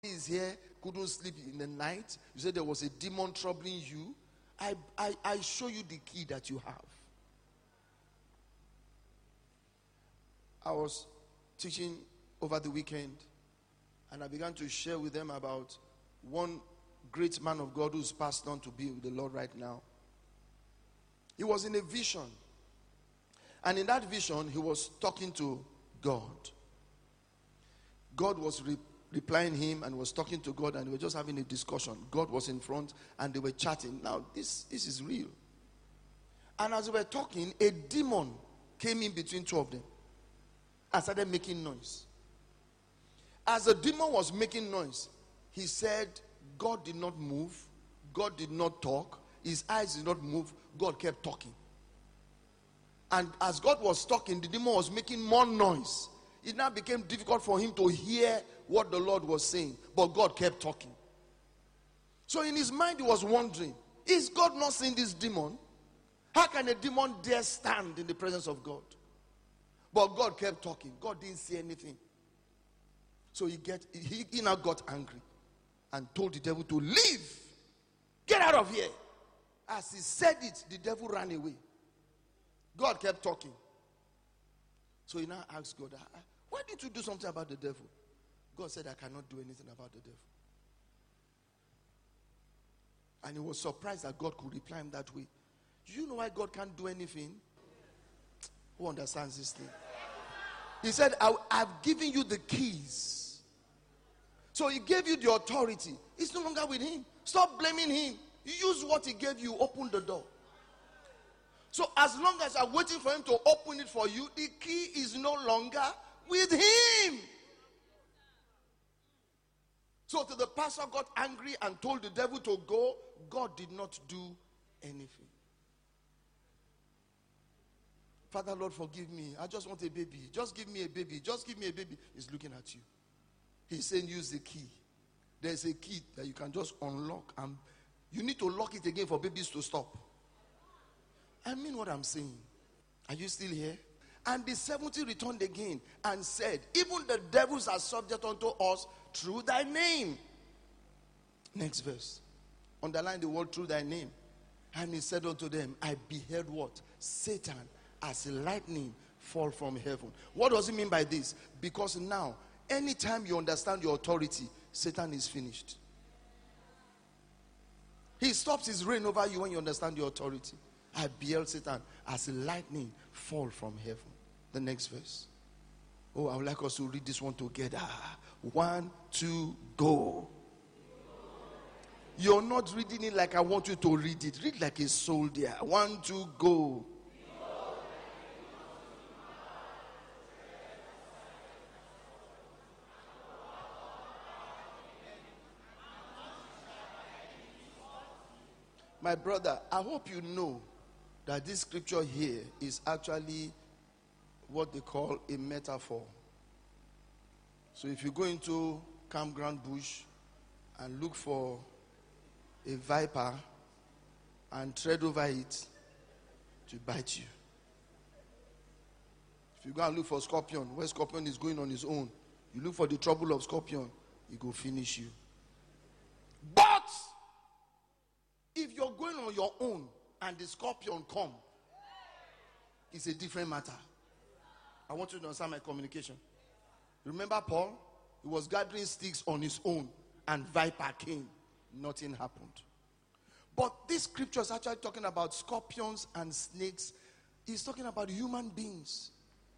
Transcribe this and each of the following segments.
is here, couldn't sleep in the night. You said there was a demon troubling you. I show you the key that you have. I was teaching over the weekend, and I began to share with them about one great man of God who's passed on to be with the Lord right now. He was in a vision, and in that vision he was talking to God. God was replying him and was talking to God, and they were just having a discussion. God was in front and they were chatting. Now this is real. And as they were talking, a demon came in between two of them and started making noise. As the demon was making noise, he said God did not move, God did not talk, his eyes did not move, God kept talking. And as God was talking, the demon was making more noise. It now became difficult for him to hear what the Lord was saying, but God kept talking. So in his mind he was wondering, is God not seeing this demon? How can a demon dare stand in the presence of God? But God kept talking. God didn't see anything. So he now got angry and told the devil to leave. Get out of here. As he said it, the devil ran away. God kept talking. So he now asked God, why didn't you do something about the devil? God said, I cannot do anything about the devil. And he was surprised that God could reply him that way. Do you know why God can't do anything? Who understands this thing? He said, I've given you the keys. So he gave you the authority. It's no longer with him. Stop blaming him. Use what he gave you. Open the door. So as long as you're waiting for him to open it for you, the key is no longer with him. So till the pastor got angry and told the devil to go, God did not do anything. Father, Lord, forgive me. I just want a baby. Just give me a baby. Just give me a baby. He's looking at you. He's saying use the key. There's a key that you can just unlock, and you need to lock it again for babies to stop. I mean what I'm saying. Are you still here? And the 70 returned again and said, even the devils are subject unto us through thy name. Next verse. Underline the word through thy name. And he said unto them, I beheld what? Satan as lightning fall from heaven. What does he mean by this? Because now, anytime you understand your authority, Satan is finished. He stops his reign over you when you understand your authority. I beheld Satan as lightning fall from heaven. The next verse. Oh, I would like us to read this one together. 1, 2, go. You're not reading it like I want you to read it. Read like a soldier. 1, 2, go. My brother, I hope you know that this scripture here is actually what they call a metaphor. So if you go into Campground Bush and look for a viper and tread over it to bite you. If you go and look for scorpion, where scorpion is going on his own, you look for the trouble of scorpion, he go finish you. But if you're going on your own and the scorpion come, it's a different matter. I want you to understand my communication. Remember Paul? He was gathering sticks on his own and viper came. Nothing happened. But this scripture is actually talking about scorpions and snakes. He's talking about human beings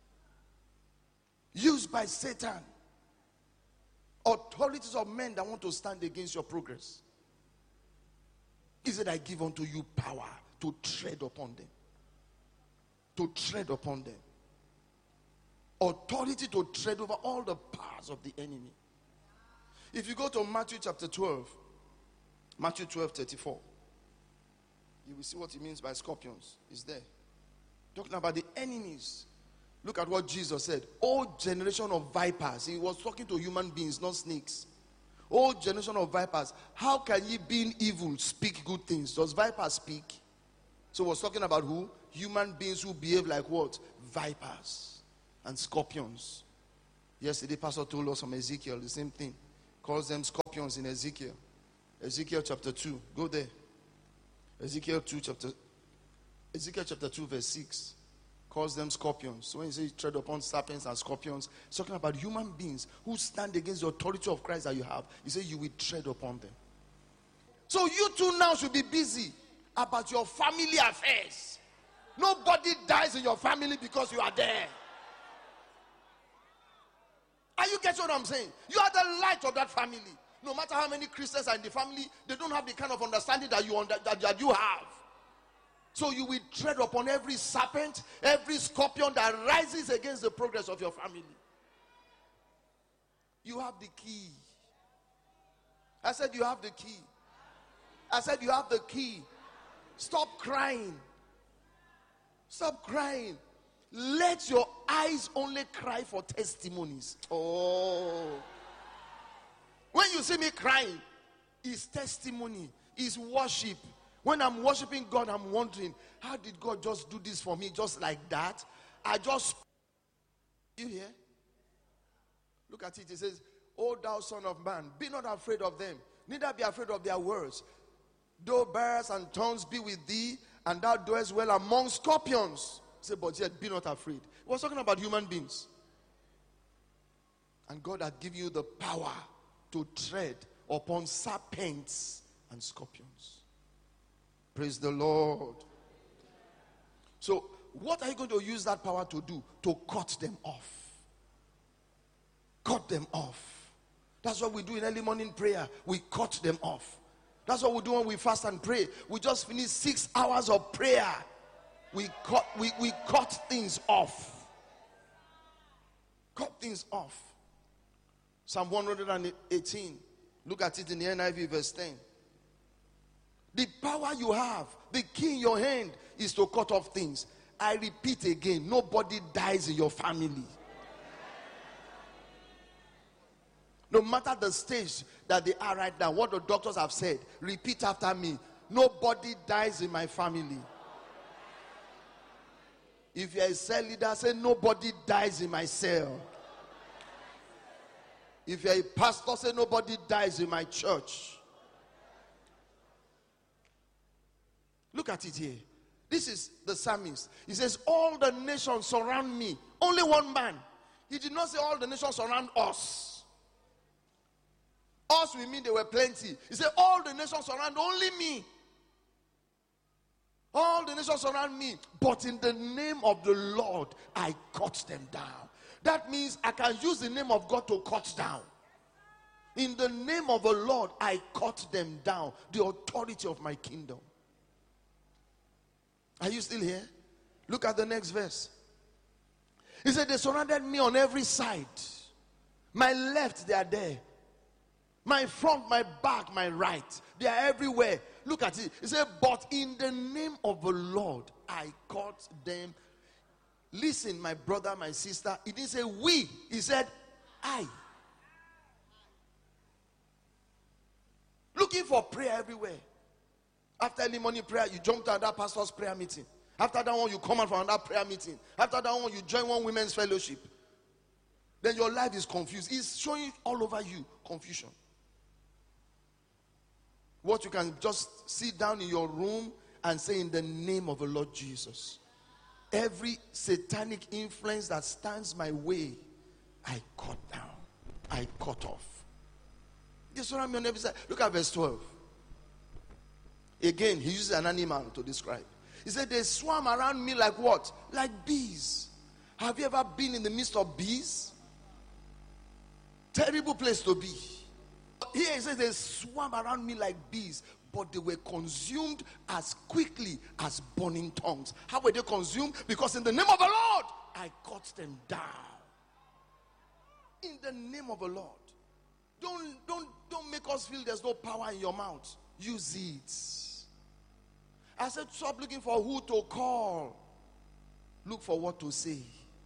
used by Satan. Authorities of men that want to stand against your progress. He said, I give unto you power to tread upon them. To tread upon them. Authority to tread over all the powers of the enemy. If you go to Matthew chapter 12, Matthew 12:34, you will see what he means by scorpions. It's there. Talking about the enemies. Look at what Jesus said. O generation of vipers. He was talking to human beings, not snakes. O generation of vipers, how can ye being evil speak good things? Does vipers speak? So he was talking about who? Human beings who behave like what? Vipers and scorpions. Yesterday, Pastor told us from Ezekiel the same thing. Calls them scorpions in Ezekiel. Ezekiel chapter 2. Go there. Ezekiel chapter 2 verse 6. Calls them scorpions. So when you say tread upon serpents and scorpions, it's talking about human beings who stand against the authority of Christ that you have. You say you will tread upon them. So you too now should be busy about your family affairs. Nobody dies in your family because you are there. Are you getting what I'm saying? You are the light of that family. No matter how many Christians are in the family, they don't have the kind of understanding that you have. So you will tread upon every serpent, every scorpion that rises against the progress of your family. You have the key. I said you have the key. I said you have the key. Stop crying. Stop crying. Let your eyes only cry for testimonies. Oh. When you see me crying, it's testimony, it's worship. When I'm worshiping God, I'm wondering, how did God just do this for me just like that? You hear? Look at it. It says, O thou son of man, be not afraid of them, neither be afraid of their words. Though bears and thorns be with thee, and thou doest well among scorpions. Say, but yet be not afraid. He was talking about human beings. And God had given you the power to tread upon serpents and scorpions. Praise the Lord. So, what are you going to use that power to do? To cut them off. Cut them off. That's what we do in early morning prayer. We cut them off. That's what we do when we fast and pray. We just finished 6 hours of prayer. We cut things off. Cut things off. Psalm 118. Look at it in the NIV verse 10. The power you have, the key in your hand, is to cut off things. I repeat again, nobody dies in your family. No matter the stage that they are right now, what the doctors have said, repeat after me. Nobody dies in my family. If you're a cell leader, say nobody dies in my cell. If you're a pastor, say nobody dies in my church. Look at it here. This is the psalmist. He says, all the nations surround me. Only one man. He did not say all the nations surround us. Us, we mean there were plenty. He said, all the nations surround only me. All the nations surround me. But in the name of the Lord, I cut them down. That means I can use the name of God to cut down. In the name of the Lord, I cut them down. The authority of my kingdom. Are you still here? Look at the next verse. He said, they surrounded me on every side. My left, they are there. My front, my back, my right. They are everywhere. Look at it. He said, but in the name of the Lord, I cut them. Listen, my brother, my sister. He didn't say we. He said, I. Looking for prayer everywhere. After early morning prayer, you jump to another pastor's prayer meeting. After that one, you come out for another prayer meeting. After that one, you join one women's fellowship. Then your life is confused. It's showing all over you confusion. What you can just sit down in your room and say, in the name of the Lord Jesus, every satanic influence that stands my way, I cut down. I cut off. They surround me on every side. Look at verse 12. Again, he uses an animal to describe. He said, they swarm around me like what? Like bees. Have you ever been in the midst of bees? Terrible place to be. Here he says, they swarm around me like bees, but they were consumed as quickly as burning tongues. How were they consumed? Because in the name of the Lord, I cut them down. In the name of the Lord. Don't make us feel there's no power in your mouth. Use it. I said, stop looking for who to call. Look for what to say.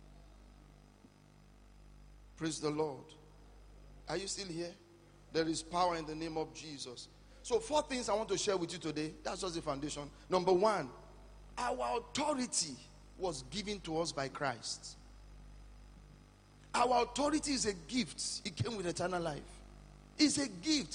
Praise the Lord. Are you still here? There is power in the name of Jesus. So 4 things I want to share with you today. That's just the foundation. Number 1, our authority was given to us by Christ. Our authority is a gift. It came with eternal life. It's a gift.